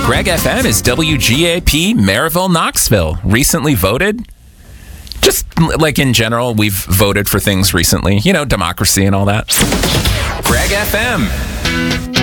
Greg FM is WGAP Maryville, Knoxville. Recently voted. Just like in general, we've voted for things recently. You know, democracy and all that. Greg FM.